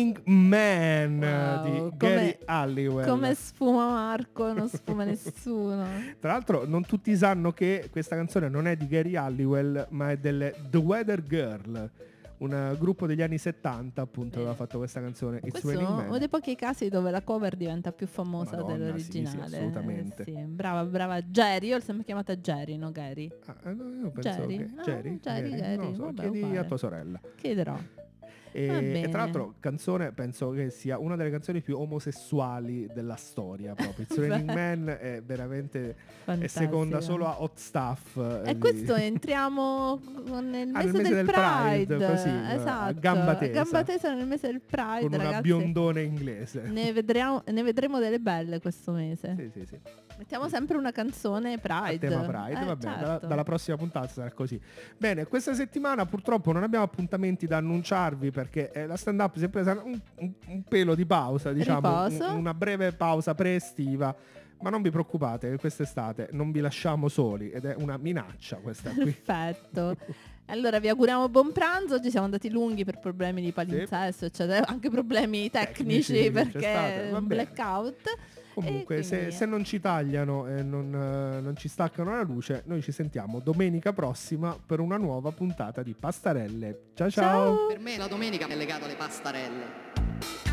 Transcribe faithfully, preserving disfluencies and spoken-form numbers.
Raining Man Wow, di come- Gary Halliwell. Come sfuma Marco, non sfuma nessuno. Tra l'altro non tutti sanno che questa canzone non è di Gary Halliwell, ma è delle The Weather Girl, un gruppo degli anni settanta, appunto, aveva fatto questa canzone It's Questo è Raining uno Man. dei pochi casi dove la cover diventa più famosa Madonna, dell'originale. sì, sì, assolutamente. Eh, sì, brava, brava Jerry, io l'ho sempre chiamata Jerry, no Gary. Ah, no, io penso Jerry? che Ah, Jerry, Jerry, Gary? Gary, Non lo so, vabbè, chiedi uguale. a tua sorella. Chiederò. E, Va e bene. tra l'altro canzone penso che sia una delle canzoni più omosessuali della storia proprio. It's Raining Man è veramente è Fantastica. seconda solo a Hot Stuff. E di- questo entriamo nel Ah, mese, nel mese del, del Pride, Pride, così, esatto, a gamba tesa. gamba tesa nel mese del Pride, con una ragazzi. biondone inglese. Ne vedremo, ne vedremo delle belle questo mese. Sì, sì, sì. Mettiamo sempre una canzone A Pride. tema Pride, Eh, va bene, dalla, certo. dalla prossima puntata sarà così. Bene, questa settimana purtroppo non abbiamo appuntamenti da annunciarvi perché eh, la stand up si è presa un, un- un pelo di pausa, diciamo, Riposo. un- una breve pausa pre-estiva, ma non vi preoccupate che quest'estate non vi lasciamo soli ed è una minaccia questa qui. Perfetto. Allora vi auguriamo buon pranzo. Oggi siamo andati lunghi per problemi di palinsesto, eccetera, anche problemi tecnici, Tecnici, c'è perché state, va un bene. blackout. Comunque, E se, quindi- se non ci tagliano e non, eh, non ci staccano la luce, noi ci sentiamo domenica prossima per una nuova puntata di Pastarelle. Ciao ciao! Ciao. Per me la domenica è legata alle pastarelle.